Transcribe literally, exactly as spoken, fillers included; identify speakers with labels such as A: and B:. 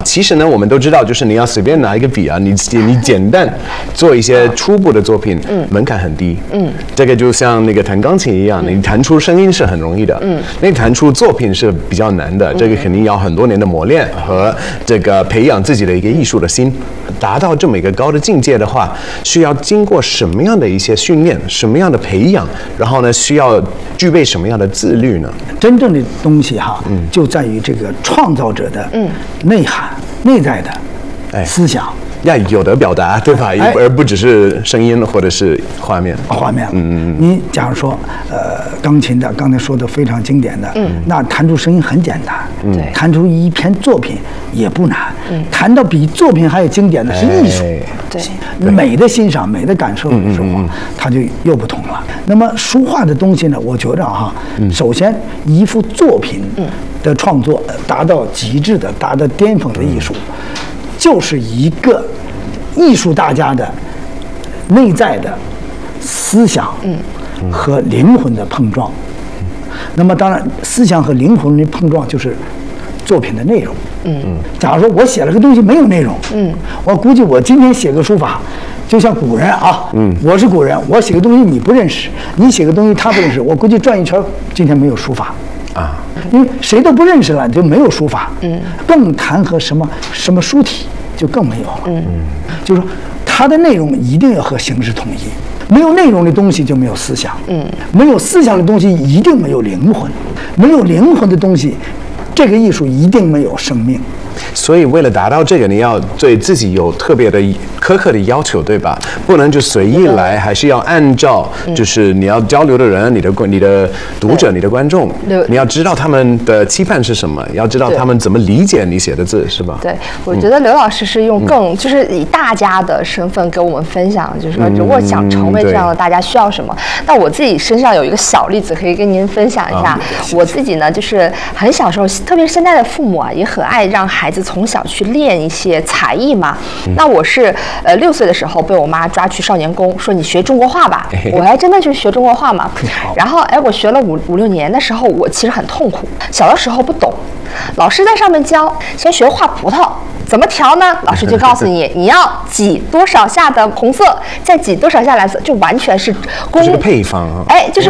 A: 其实呢，我们都知道，就是你要随便拿一个笔啊，你你简单做一些初步的作品，嗯，门槛很低，嗯，这个就像那个弹钢琴一样，你弹出声音是很容易的，嗯，那弹出作品是比较难的，这个肯定要很多年的磨练和这个培养自己的一个艺术的心，达到这么一个高的境界的话，需要经过什么样的一些训练，什么样的培养，然后呢，需要具备什么样的自律呢？
B: 真正的东西哈，嗯，就在于这个创造者的内涵、内在的思想。
A: 要有的表达，对吧？哎、而不只是声音或者是画面。
B: 画面，嗯嗯。你假如说，呃，钢琴的，刚才说的非常经典的，嗯，那弹出声音很简单，嗯，弹出一篇作品也不难，嗯，弹到比作品还有经典的是艺术，
C: 哎、
B: 对，美的欣赏、美的感受的时候，它就又不同了。那么书画的东西呢，我觉着哈，嗯、首先一幅作品的创作达到极致的、达到巅峰的艺术。嗯就是一个艺术大家的内在的思想和灵魂的碰撞。那么，当然，思想和灵魂的碰撞就是作品的内容。嗯，假如说我写了个东西没有内容，嗯，我估计我今天写个书法，就像古人啊，嗯，我是古人，我写个东西你不认识，你写个东西他不认识，我估计转一圈，今天没有书法。啊，因为谁都不认识了，就没有书法，嗯，更谈和什么什么书体就更没有了，嗯，就是说它的内容一定要和形式统一，没有内容的东西就没有思想，嗯，没有思想的东西一定没有灵魂，没有灵魂的东西，这个艺术一定没有生命。
A: 所以，为了达到这个，你要对自己有特别的苛刻的要求，对吧？不能就随意来，还是要按照，就是你要交流的人、你的你的读者、你的观众，你要知道他们的期盼是什么，要知道他们怎么理解你写的字，是吧？
C: 对，我觉得刘老师是用更、嗯、就是以大家的身份给我们分享，就是说，如果想成为这样的大家需要什么。那我自己身上有一个小例子可以跟您分享一下。啊、我自己呢，就是很小时候，特别是现在的父母啊，也很爱让孩子从小去练一些才艺嘛。嗯、那我是呃六岁的时候被我妈抓去少年宫，说你学中国画吧。我还真的去学中国画嘛。然后哎，我学了五五六年的时候，我其实很痛苦。小的时候不懂，老师在上面教，先学画葡萄。怎么调呢？老师就告诉你，你要挤多少下的红色，再挤多少下蓝色，就完全是工
A: 这个配方啊。
C: 哎，就是